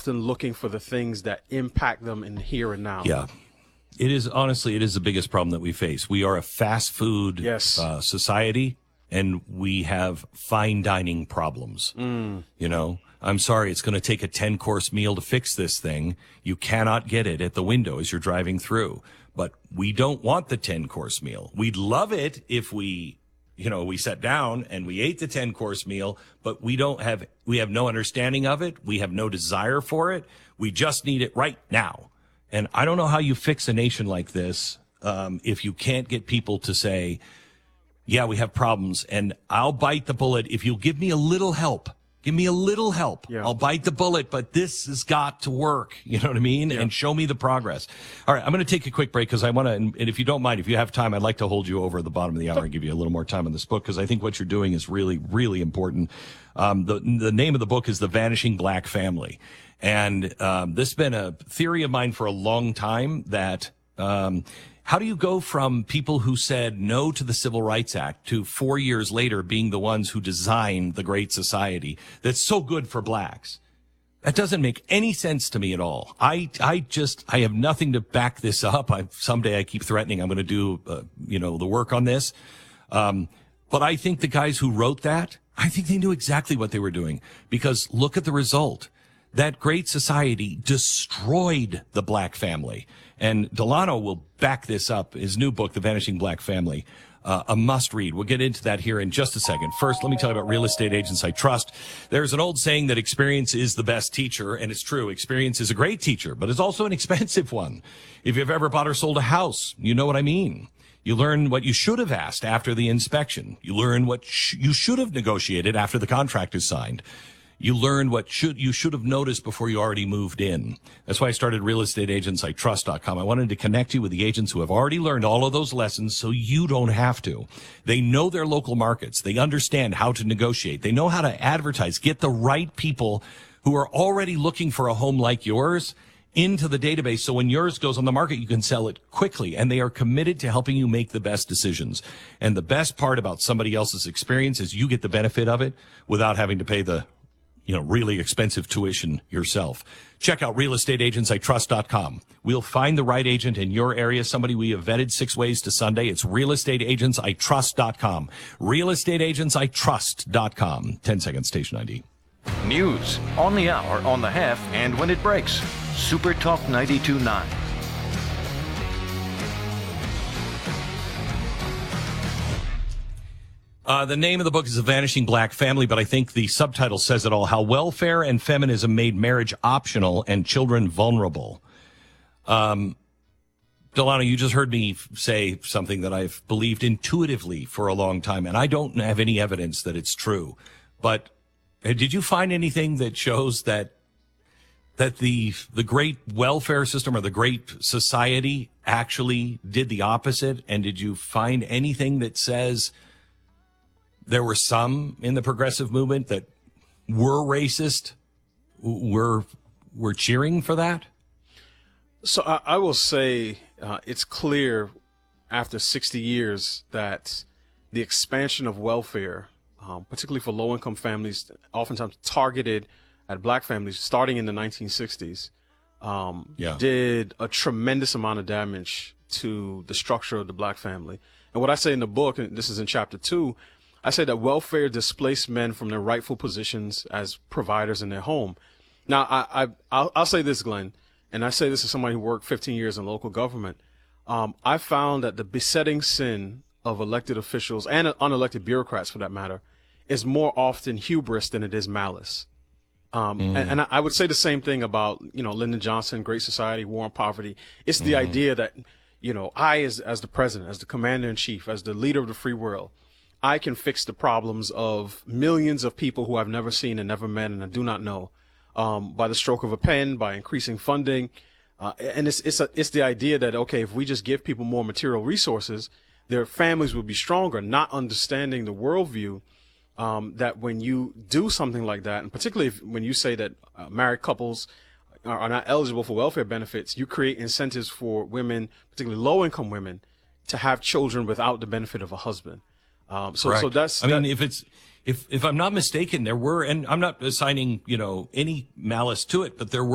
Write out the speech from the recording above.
often looking for the things that impact them in the here and now. Yeah. It is, honestly, it is the biggest problem that we face. We are a fast food society, and we have fine dining problems. You know, I'm sorry, it's going to take a 10-course meal to fix this thing. You cannot get it at the window as you're driving through. But we don't want the 10-course meal. We'd love it if we sat down and we ate the 10-course meal, but we have no understanding of it. We have no desire for it. We just need it right now. And I don't know how you fix a nation like this if you can't get people to say, yeah, we have problems, and I'll bite the bullet if you'll give me a little help. Give me a little help. Yeah. I'll bite the bullet, but this has got to work. You know what I mean? Yeah. And show me the progress. All right, I'm going to take a quick break because I want to, and if you don't mind, if you have time, I'd like to hold you over at the bottom of the hour and give you a little more time on this book because I think what you're doing is really, really important. The name of the book is The Vanishing Black Family. And this has been a theory of mine for a long time that how do you go from people who said no to the Civil Rights Act to 4 years later being the ones who designed the great society that's so good for blacks? That doesn't make any sense to me at all. I have nothing to back this up. Someday I keep threatening I'm going to do, the work on this. But I think the guys who wrote that, I think they knew exactly what they were doing because look at the result. That great society destroyed the black family. And Delano will back this up. His new book, The Vanishing Black Family, a must read. We'll get into that here in just a second. First, let me tell you about Real Estate Agents I Trust. There's an old saying that experience is the best teacher, and it's true. Experience is a great teacher, but it's also an expensive one. If you've ever bought or sold a house, you know what I mean. You learn what you should have asked after the inspection. You learn what you should have negotiated after the contract is signed. You learn what you should have noticed before you already moved in. That's why I started realestateagentsitrust.com. I wanted to connect you with the agents who have already learned all of those lessons so you don't have to. They know their local markets. They understand how to negotiate. They know how to advertise, get the right people who are already looking for a home like yours into the database. So when yours goes on the market, you can sell it quickly. And they are committed to helping you make the best decisions. And the best part about somebody else's experience is you get the benefit of it without having to pay the really expensive tuition yourself. Check out realestateagentsitrust.com. We'll find the right agent in your area, somebody we have vetted 6 ways to Sunday. It's realestateagentsitrust.com. Realestateagentsitrust.com. 10 seconds, station ID. News on the hour, on the half, and when it breaks. Super Talk 92.9. The name of the book is The Vanishing Black Family, but I think the subtitle says it all. How welfare and feminism made marriage optional and children vulnerable. Delano, you just heard me say something that I've believed intuitively for a long time, and I don't have any evidence that it's true. But did you find anything that shows that the great welfare system or the great society actually did the opposite? And did you find anything that says there were some in the progressive movement that were racist, were cheering for that? So I will say it's clear after 60 years that the expansion of welfare, particularly for low-income families, oftentimes targeted at black families, starting in the 1960s, did a tremendous amount of damage to the structure of the black family. And what I say in the book, and this is in chapter 2, I say that welfare displaced men from their rightful positions as providers in their home. Now, I'll say this, Glenn, and I say this as somebody who worked 15 years in local government. I found that the besetting sin of elected officials and unelected bureaucrats, for that matter, is more often hubris than it is malice. And I would say the same thing about, Lyndon Johnson, Great Society, War on Poverty. It's the idea that, I, as the president, as the commander in chief, as the leader of the free world, I can fix the problems of millions of people who I've never seen and never met and I do not know, by the stroke of a pen, by increasing funding. And it's the idea that, okay, if we just give people more material resources, their families will be stronger, not understanding the worldview that when you do something like that, and particularly when you say that married couples are not eligible for welfare benefits, you create incentives for women, particularly low-income women, to have children without the benefit of a husband. So that's, if I'm not mistaken, there were, and I'm not assigning, any malice to it, but there were